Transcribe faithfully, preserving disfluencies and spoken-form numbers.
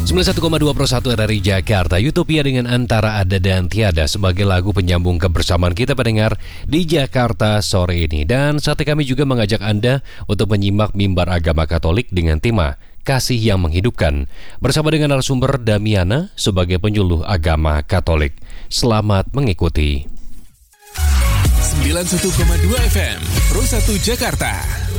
sembilan puluh satu koma dua Pro satu R R I Jakarta, Utopia dengan Antara Ada dan Tiada sebagai lagu penyambung kebersamaan kita pendengar di Jakarta sore ini. Dan saatnya kami juga mengajak Anda untuk menyimak Mimbar Agama Katolik dengan tema Kasih yang Menghidupkan bersama dengan narasumber Damiana sebagai penyuluh agama Katolik. Selamat mengikuti. sembilan puluh satu koma dua F M Pro satu Jakarta.